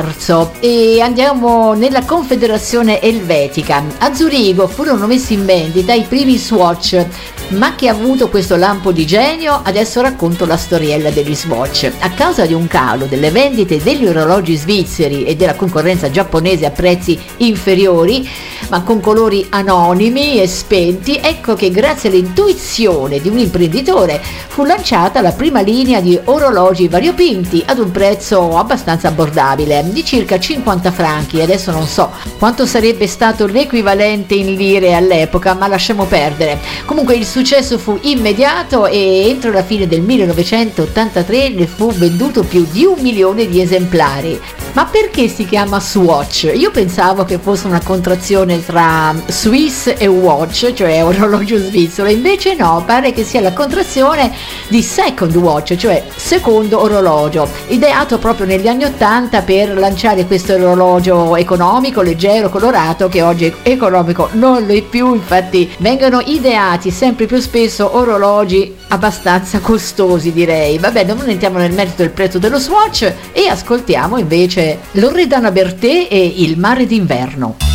marzo e andiamo nella Confederazione Elvetica. A Zurigo furono messi in vendita i primi Swatch, ma chi ha avuto questo lampo di genio? Adesso racconto la storiella degli Swatch. A causa di un calo delle vendite degli orologi svizzeri e della concorrenza giapponese a prezzi inferiori, ma con colori anonimi e spenti, ecco che grazie all'intuizione di un imprenditore fu lanciata la prima linea di orologi variopinti ad un prezzo abbastanza abbordabile, di circa 50 franchi. Adesso non so quanto sarebbe stato l'equivalente in lire all'epoca, ma lasciamo perdere. Comunque il successo fu immediato e entro la fine del 1983 ne fu venduto più di 1 milione di esemplari. Ma perché si chiama Swatch? Io pensavo che fosse una contrazione tra Swiss e Watch, cioè orologio svizzero, invece no, pare che sia la contrazione di Second Watch, cioè secondo orologio, ideato proprio negli anni 80 per lanciare questo orologio economico, leggero, colorato, che oggi economico non lo è più. Infatti vengono ideati sempre più spesso orologi abbastanza costosi, direi. Vabbè, non entriamo nel merito del prezzo dello Swatch e ascoltiamo invece Loredana Bertè e Il mare d'inverno.